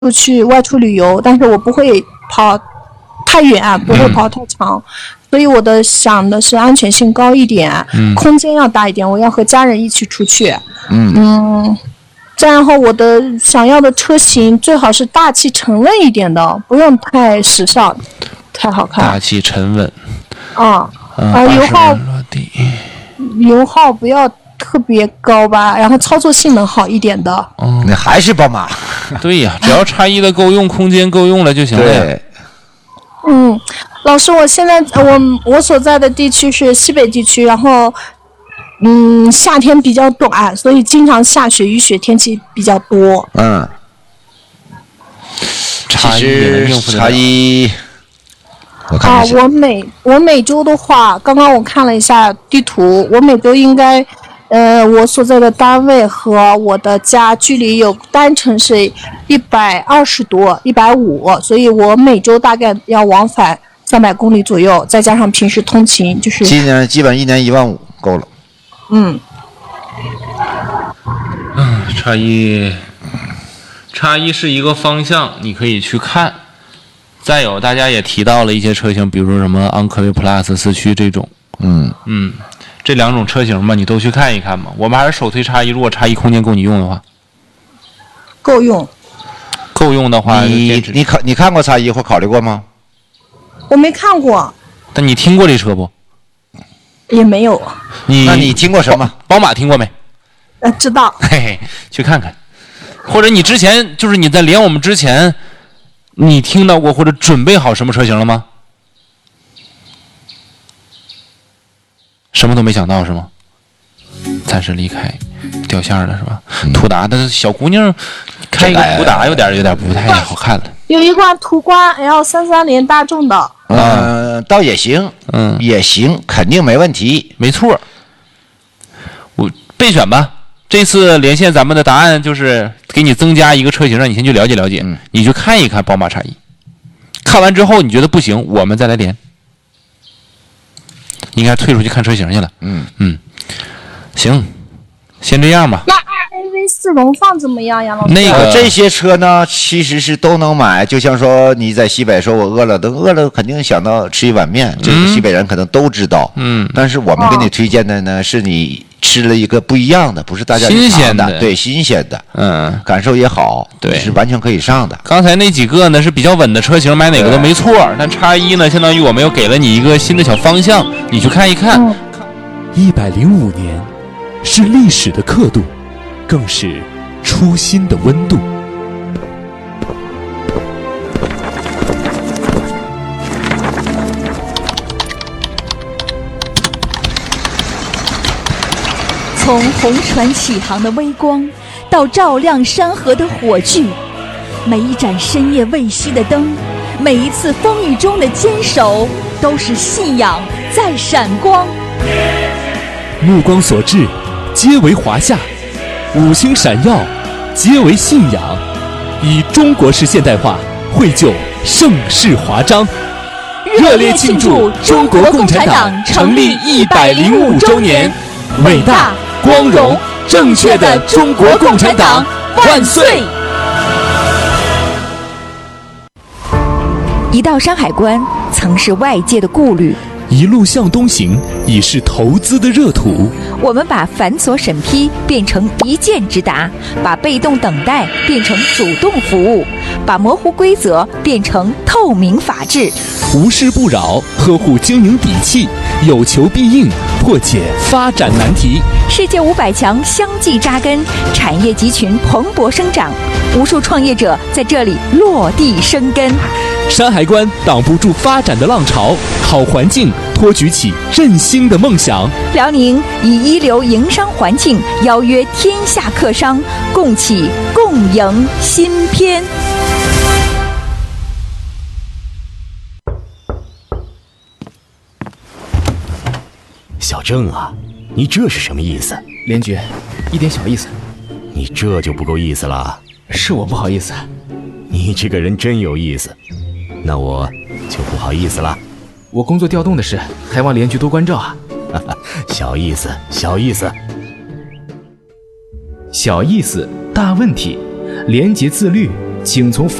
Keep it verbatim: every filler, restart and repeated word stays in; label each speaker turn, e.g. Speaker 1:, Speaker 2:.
Speaker 1: 出去外出旅游，但是我不会跑太远，不会跑太长，嗯、所以我的想的是安全性高一点，嗯、空间要大一点，我要和家人一起出去。嗯嗯，这样后我的想要的车型最好是大气沉稳一点的，不用太时尚，太好看。
Speaker 2: 大气沉稳。
Speaker 1: 啊、嗯、啊，油耗油耗不要特别高吧，然后操作性能好一点的。
Speaker 3: 嗯，那还是宝马。
Speaker 2: 对呀，只要叉一的够用，空间够用了就行了呀。
Speaker 3: 对。
Speaker 1: 嗯，老师，我现在我我所在的地区是西北地区，然后嗯夏天比较短，所以经常下雪，雨雪天气比较多。
Speaker 3: 嗯。
Speaker 2: 叉
Speaker 3: 一叉一。
Speaker 1: 啊，我每我每周的话，刚刚我看了一下地图，我每周应该，呃，我所在的单位和我的家距离有单程是一百二十多，一百五，所以我每周大概要往返三百公里左右，再加上平时通勤，就是
Speaker 3: 今年基本一年一万五够了。
Speaker 1: 嗯。
Speaker 2: 嗯，叉一，叉一是一个方向，你可以去看。再有，大家也提到了一些车型，比如说什么昂科威 Plus 四驱这种，
Speaker 3: 嗯
Speaker 2: 嗯，这两种车型嘛，你都去看一看嘛。我们还是首推叉一，如果叉一空间够你用的话，
Speaker 1: 够用，
Speaker 2: 够用的话，
Speaker 3: 你你考你看过叉一或考虑过吗？
Speaker 1: 我没看过。
Speaker 2: 但你听过这车不？
Speaker 1: 也没有。
Speaker 2: 你
Speaker 3: 那你听过什么？
Speaker 2: 宝马听过没？
Speaker 1: 呃，知道。
Speaker 2: 嘿嘿，去看看，或者你之前就是你在连我们之前。你听到过或者准备好什么车型了吗？什么都没想到是吗？暂时离开，掉线了是吧？嗯、途达的小姑娘开一个途达有点有点不太好看了。
Speaker 1: 有一款途观 L 三三零大众的，
Speaker 3: 呃，倒也行，
Speaker 2: 嗯，
Speaker 3: 也行，肯定没问题，
Speaker 2: 没错。我备选吧。这次连线咱们的答案就是给你增加一个车型，让你先去了解了解，嗯、你去看一看宝马叉一。看完之后你觉得不行，我们再来连。应该退出去看车型去了。
Speaker 3: 嗯
Speaker 2: 嗯，行，先这样吧。
Speaker 1: 那 二 A V 四荣放怎么样呀，老师？
Speaker 2: 那个
Speaker 3: 这些车呢，其实是都能买。就像说你在西北说我饿了，等饿了肯定想到吃一碗面，这个西北人可能都知道。
Speaker 2: 嗯，
Speaker 3: 但是我们给你推荐的呢，是你吃了一个不一样的，不是大家
Speaker 2: 新鲜的，
Speaker 3: 对，新鲜的，
Speaker 2: 嗯，
Speaker 3: 感受也好，
Speaker 2: 对，
Speaker 3: 是完全可以上的。
Speaker 2: 刚才那几个呢是比较稳的车型，买哪个都没错。但叉一呢，相当于我们又给了你一个新的小方向，你去看一看。
Speaker 4: 一百零五年，是历史的刻度，更是初心的温度。
Speaker 5: 从红船起航的微光，到照亮山河的火炬，每一盏深夜未熄的灯，每一次风雨中的坚守，都是信仰在闪光。
Speaker 4: 目光所至，皆为华夏；五星闪耀，皆为信仰。以中国式现代化绘就盛世华章，热烈庆祝中国共产党成立一百零五周年！伟大、光荣、正确的中国共产党万岁！
Speaker 5: 一到山海关，曾是外界的顾虑。
Speaker 4: 一路向东行，已是投资的热土。
Speaker 5: 我们把繁琐审批变成一键直达，把被动等待变成主动服务，把模糊规则变成透明法治。
Speaker 4: 无事不扰，呵护经营底气，有求必应，破解发展难题。
Speaker 5: 世界五百强相继扎根，产业集群蓬勃生长，无数创业者在这里落地生根。
Speaker 4: 山海关挡不住发展的浪潮，好环境托举起振兴的梦想。
Speaker 5: 辽宁以一流营商环境邀约天下客商，共启共赢新篇。
Speaker 6: 小郑啊，你这是什么意思？
Speaker 7: 连局，一点小意思。
Speaker 6: 你这就不够意思了。
Speaker 7: 是我不好意思。
Speaker 6: 你这个人真有意思。那我就不好意思了。
Speaker 7: 我工作调动的事，还望连局多关照啊。
Speaker 6: 小意思，小意思。
Speaker 7: 小意思，大问题。廉洁自律， 请从